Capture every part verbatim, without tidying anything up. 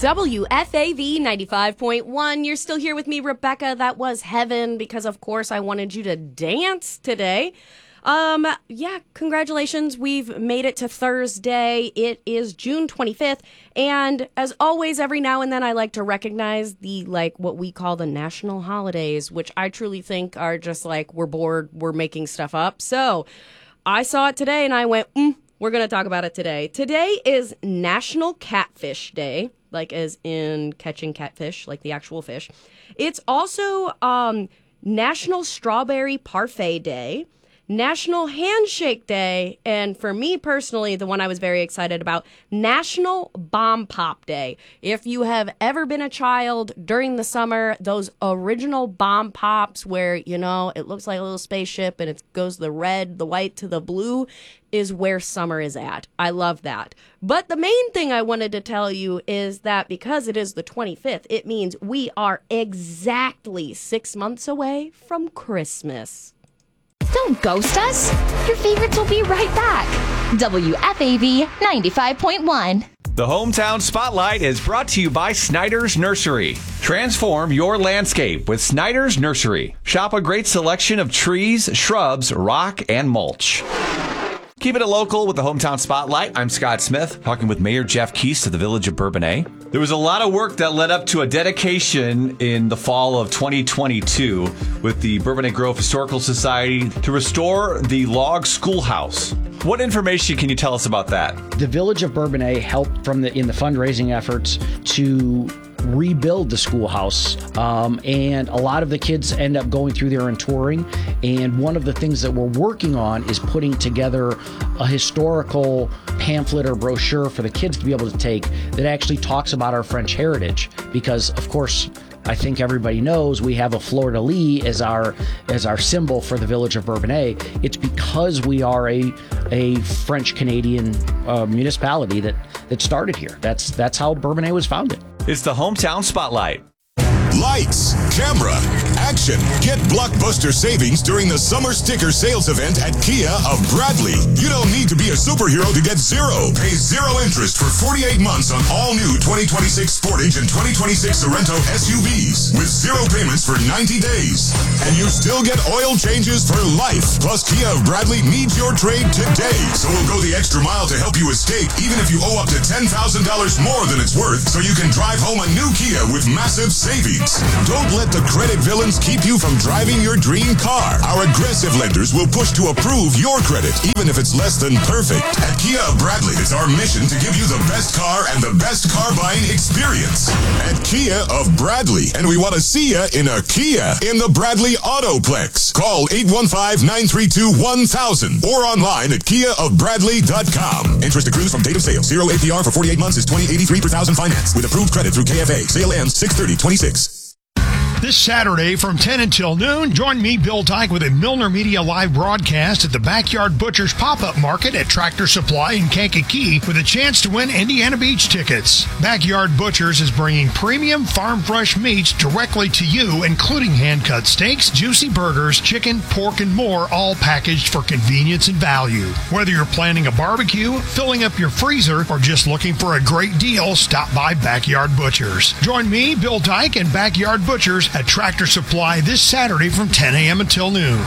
W F A V ninety-five point one. You're still here with me, Rebecca. That was heaven because, of course, I wanted you to dance today. Um, yeah, congratulations. We've made it to Thursday. It is June twenty-fifth. And as always, every now and then I like to recognize the, like, what we call the national holidays, which I truly think are just like, we're bored, we're making stuff up. So I saw it today and I went, mm, we're going to talk about it today. Today is National Catfish Day, like as in catching catfish, like the actual fish. It's also um, National Strawberry Parfait Day, National Handshake Day, and for me personally, the one I was very excited about, National Bomb Pop Day. If you have ever been a child during the summer, those original bomb pops where, you know, it looks like a little spaceship and it goes the red, the white to the blue, is where summer is at. I love that. But the main thing I wanted to tell you is that because it is the twenty-fifth, it means we are exactly six months away from Christmas. Don't ghost us. Your favorites will be right back. W F A V ninety-five point one. The Hometown Spotlight is brought to you by Snyder's Nursery. Transform your landscape with Snyder's Nursery. Shop a great selection of trees, shrubs, rock, and mulch. Keeping it local with the Hometown Spotlight, I'm Scott Smith, talking with Mayor Jeff Keast of the Village of Bourbonnais. There was a lot of work that led up to a dedication in the fall of twenty twenty-two with the Bourbonnais Grove Historical Society to restore the log schoolhouse. What information can you tell us about that? The Village of Bourbonnais helped from the in the fundraising efforts to rebuild the schoolhouse, um, and a lot of the kids end up going through there and touring, and one of the things that we're working on is putting together a historical pamphlet or brochure for the kids to be able to take that actually talks about our French heritage, because of course I think everybody knows we have a fleur-de-lis as our as our symbol for the Village of Bourbonnais. It's because we are a a French-Canadian uh, municipality that that started here. That's that's how Bourbonnais was founded. It's the Hometown Spotlight. Lights, camera, action. Get blockbuster savings during the summer sticker sales event at Kia of Bradley. You don't need to be a superhero to get zero. Pay zero interest for forty-eight months on all new twenty twenty-six Sportage and twenty twenty-six Sorento S U Vs with zero payments for ninety days. And you still get oil changes for life. Plus, Kia of Bradley needs your trade today. So we'll go the extra mile to help you escape, even if you owe up to ten thousand dollars more than it's worth, so you can drive home a new Kia with massive savings. Don't let the credit villains keep you from driving your dream car. Our aggressive lenders will push to approve your credit, even if it's less than perfect. At Kia of Bradley, it's our mission to give you the best car and the best car buying experience. At Kia of Bradley, and we want to see you in a Kia in the Bradley Autoplex. Call eight one five, nine three two, one thousand or online at kia of bradley dot com. Interest accrues from date of sale. Zero A P R for forty-eight months is twenty eighty-three per thousand finance with approved credit through K F A. Sale ends six thirty twenty-six. This Saturday from ten until noon, join me, Bill Dyke, with a Milner Media live broadcast at the Backyard Butchers Pop-Up Market at Tractor Supply in Kankakee with a chance to win Indiana Beach tickets. Backyard Butchers is bringing premium farm-fresh meats directly to you, including hand-cut steaks, juicy burgers, chicken, pork, and more, all packaged for convenience and value. Whether you're planning a barbecue, filling up your freezer, or just looking for a great deal, stop by Backyard Butchers. Join me, Bill Dyke, and Backyard Butchers at Tractor Supply this Saturday from ten a.m. until noon.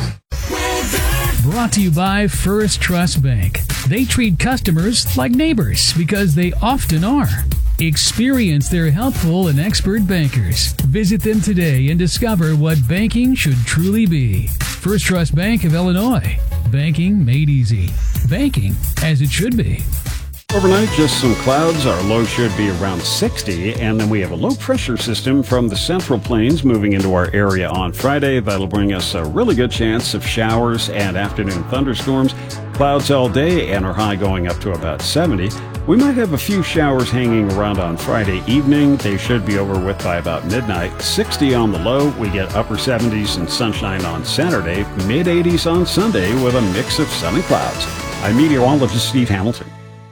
Brought to you by First Trust Bank. They treat customers like neighbors because they often are. Experience their helpful and expert bankers. Visit them today and discover what banking should truly be. First Trust Bank of Illinois. Banking made easy. Banking as it should be. Overnight, just some clouds. Our low should be around sixty, and then we have a low pressure system from the Central Plains moving into our area on Friday. That'll bring us a really good chance of showers and afternoon thunderstorms. Clouds all day and our high going up to about seventy. We might have a few showers hanging around on Friday evening. They should be over with by about midnight. sixty on the low. We get upper seventies and sunshine on Saturday, mid eighties on Sunday with a mix of sun and clouds. I'm meteorologist Steve Hamilton.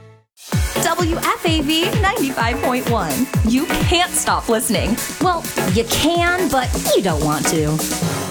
W F A V ninety-five point one. You can't stop listening. Well, you can, but you don't want to.